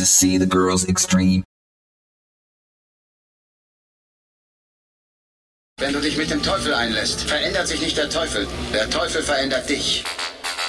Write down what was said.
to see the girls extreme. Wenn du dich mit dem Teufel einlässt, verändert sich nicht der Teufel. Der Teufel verändert dich.